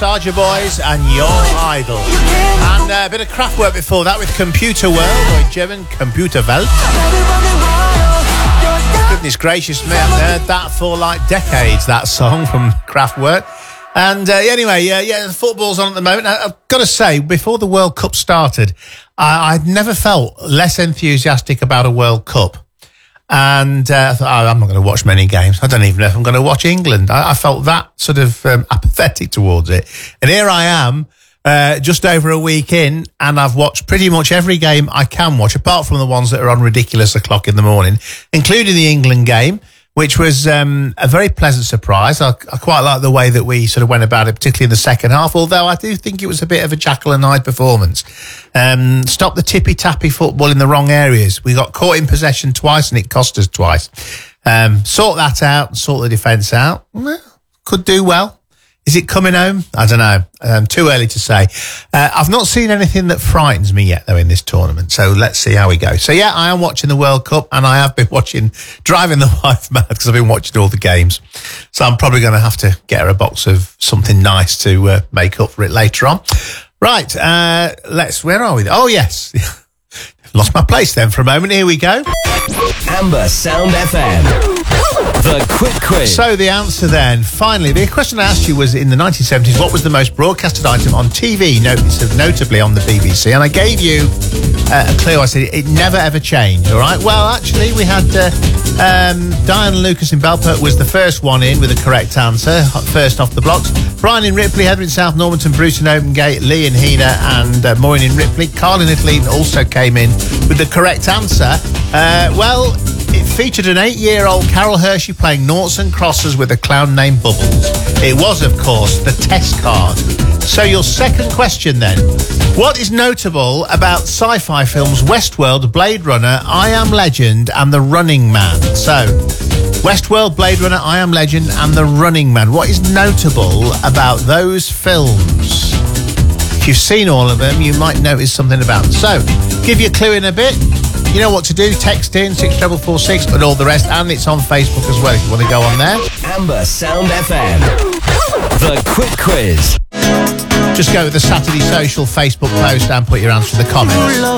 Sergeant Boys and Your Idol. And a bit of craft work before that with Computer World, or in German, Computerwelt. Goodness gracious me, I've heard that for like decades, that song from Kraftwerk. And anyway, the football's on at the moment. I've got to say, before the World Cup started, I'd never felt less enthusiastic about a World Cup. And I thought, I'm not going to watch many games. I don't even know if I'm going to watch England. I felt that sort of apathetic towards it. And here I am, just over a week in, and I've watched pretty much every game I can watch, apart from the ones that are on ridiculous o'clock in the morning, including the England game, which was a very pleasant surprise. I quite like the way that we sort of went about it, particularly in the second half, although I do think it was a bit of a Jekyll and Hyde performance. Stop the tippy-tappy football in the wrong areas. We got caught in possession twice and it cost us twice. Sort that out and sort the defence out. Well, could do well. Is it coming home? I don't know. Too early to say. I've not seen anything that frightens me yet, though, in this tournament. So let's see how we go. So, yeah, I am watching the World Cup, and I have been driving the wife mad because I've been watching all the games. So I'm probably going to have to get her a box of something nice to make up for it later on. Right, where are we? Oh, yes. Lost my place then for a moment. Here we go. Amber Sound FM. The Quick Quiz. So the answer then, finally, the question I asked you was, in the 1970s, what was the most broadcasted item on TV, notably on the BBC? And I gave you a clue. I said it never ever changed, all right? Well, actually, we had Diane Lucas in Belpert was the first one in with the correct answer, first off the blocks. Brian in Ripley, Heather in South Normanton, Bruce in Opengate, Lee in Heanor, and Maureen in Ripley. Carl in Italy also came in with the correct answer. Well, it featured an 8-year-old Carol Hershey playing noughts and crosses with a clown named Bubbles. It was, of course, the test card. So your second question then. What is notable about sci-fi films Westworld, Blade Runner, I Am Legend and The Running Man? So, Westworld, Blade Runner, I Am Legend and The Running Man. What is notable about those films? If you've seen all of them, you might notice something about them. So, give you a clue in a bit. You know what to do. Text in 64446 and all the rest. And it's on Facebook as well if you want to go on there. Amber Sound FM. The Quick Quiz. Just go to the Saturday Social Facebook post and put your answer in the comments.